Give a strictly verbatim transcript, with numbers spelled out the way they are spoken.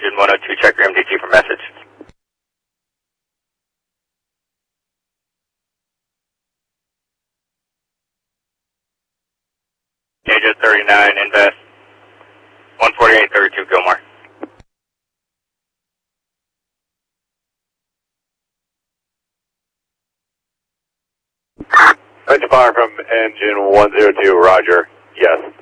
engine one oh two, check your M D T for message. Gauge thirty-nine, invest. one forty-eight thirty-two, Gilmore. Engine fire from engine one oh two, roger, yes.